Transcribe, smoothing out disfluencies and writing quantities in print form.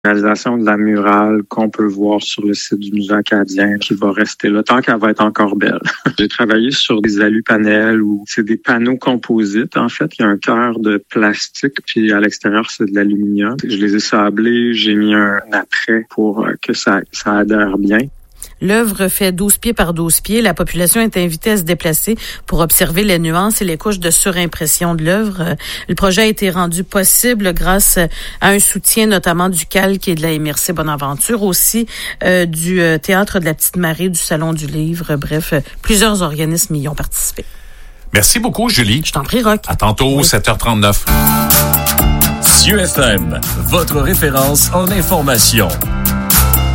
Réalisation de la murale qu'on peut voir sur le site du Musée acadien qui va rester là tant qu'elle va être encore belle. J'ai travaillé sur des alu-panels où c'est des panneaux composites. En fait, il y a un cœur de plastique puis à l'extérieur, c'est de l'aluminium. Je les ai sablés, j'ai mis un après pour que ça adhère bien. L'œuvre fait 12 pieds par 12 pieds. La population est invitée à se déplacer pour observer les nuances et les couches de surimpression de l'œuvre. Le projet a été rendu possible grâce à un soutien notamment du Calque et de la MRC Bonaventure, aussi du Théâtre de la Petite Marie, du Salon du Livre. Bref, plusieurs organismes y ont participé. Merci beaucoup, Julie. Je t'en prie, Roch. À tantôt, oui. 7h39. Cieux FM, votre référence en information.